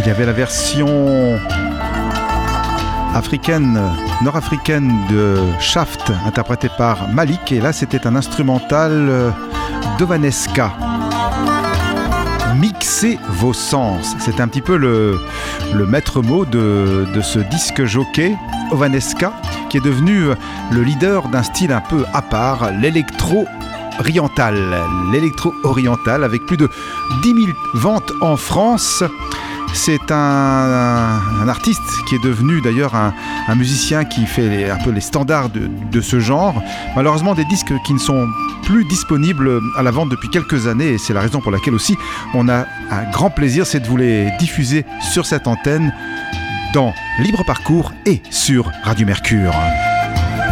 Il y avait la version nord-africaine de Shaft, interprétée par Malik, et là c'était un instrumental d'Ovanesca. Mixez vos sens, c'est un petit peu le maître mot de ce disque jockey, Ovanesca, qui est devenu le leader d'un style un peu à part, l'électro-oriental, avec plus de 10 000 ventes en France. C'est un artiste qui est devenu d'ailleurs un musicien qui fait un peu les standards de ce genre. Malheureusement, des disques qui ne sont plus disponibles à la vente depuis quelques années, et c'est la raison pour laquelle aussi on a un grand plaisir, c'est de vous les diffuser sur cette antenne dans Libre Parcours et sur Radio Mercure.